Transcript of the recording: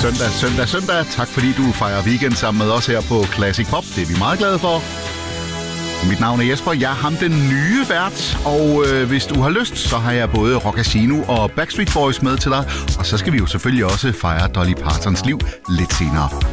Søndag. Tak fordi du fejrer weekend sammen med os her på Classic Pop. Det er vi meget glade for. Mit navn er Jesper, jeg er ham den nye vært, og hvis du har lyst, så har jeg både Rockasino og Backstreet Boys med til dig, og så skal vi jo selvfølgelig også fejre Dolly Partons liv lidt senere.